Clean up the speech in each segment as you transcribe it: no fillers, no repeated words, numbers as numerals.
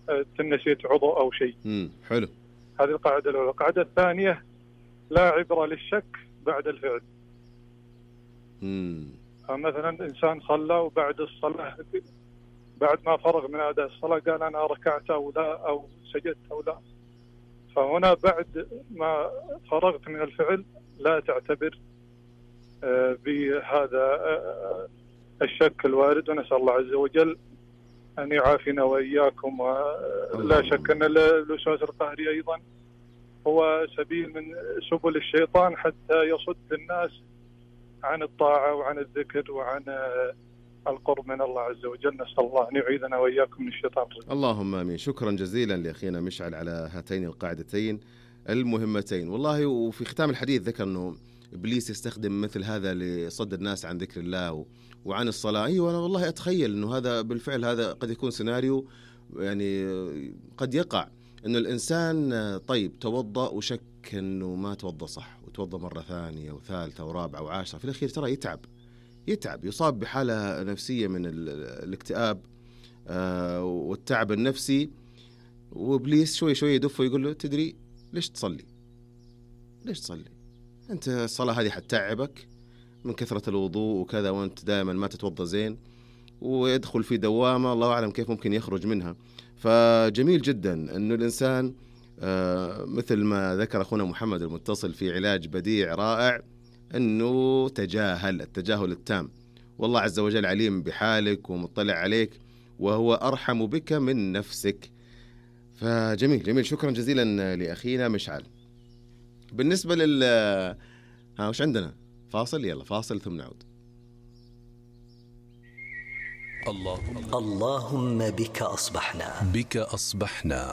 نسيت عضو أو شيء. حلو. هذه القاعدة الأولى. القاعدة الثانية لا عبرة للشك بعد الفعل. مثلا إنسان صلى وبعد الصلاة بعد ما فرغ من أداء الصلاة قال أنا ركعت أو لا أو سجدت أو لا، فهنا بعد ما فرغت من الفعل لا تعتبر بهذا الشك الوارد، ونسأل الله عز وجل أن يعافينا وإياكم. ولا شك أن الوسواس القهري أيضا هو سبيل من سبل الشيطان حتى يصد الناس عن الطاعة وعن الذكر وعن القرب من الله عز وجل. نسأل الله أن يعيذنا وإياكم من الشيطان. اللهم آمين. شكرا جزيلا لأخينا مشعل على هاتين القاعدتين المهمتين والله. وفي ختام الحديث ذكر أنه إبليس يستخدم مثل هذا لصد الناس عن ذكر الله وعن الصلاة. أيوة، أنا والله أتخيل أنه هذا بالفعل هذا قد يكون سيناريو يعني قد يقع، أنه الإنسان طيب توضأ وشك أنه ما توضأ صح، وتوضأ مرة ثانية وثالثة ورابعة وعاشرة، في الأخير ترى يتعب يصاب بحالة نفسية من الاكتئاب والتعب النفسي. وإبليس شوي شوي يدفه ويقول له تدري ليش تصلي أنت الصلاة هذه حتتعبك من كثرة الوضوء وكذا، وأنت دائما ما تتوضأ زين، ويدخل في دوامة الله أعلم كيف ممكن يخرج منها. فجميل جدا أنه الإنسان مثل ما ذكر أخونا محمد المتصل في علاج بديع رائع، أنه التجاهل التام. والله عز وجل عليم بحالك ومطلع عليك وهو أرحم بك من نفسك. فجميل شكرا جزيلا لأخينا مشعل. بالنسبة وش عندنا؟ فاصل، يلا فاصل ثم نعود. اللهم بك أصبحنا.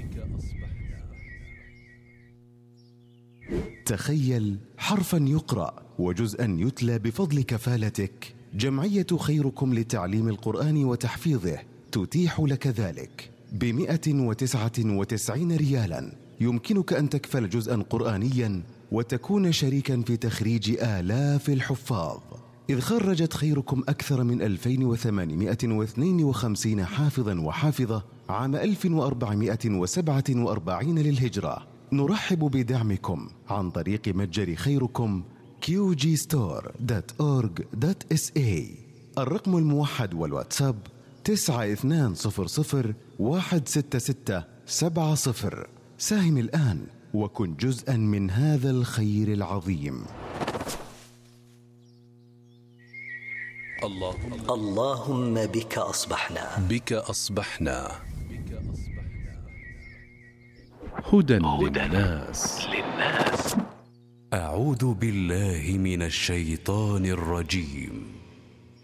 تخيل حرفا يقرأ وجزءا يتلى بفضل كفالتك. جمعية خيركم لتعليم القرآن وتحفيظه تتيح لك ذلك ب199 ريالا. يمكنك أن تكفل جزءا قرآنيا وتكون شريكا في تخريج آلاف الحفاظ، إذ خرجت خيركم أكثر من 2852 حافظا وحافظة عام 1447 للهجرة. نرحب بدعمكم عن طريق متجر خيركم qgstore.org.sa. الرقم الموحد والواتساب 9200166770. ساهم الآن وكن جزءا من هذا الخير العظيم. اللهم بك أصبحنا. هدى للناس. أعوذ بالله من الشيطان الرجيم.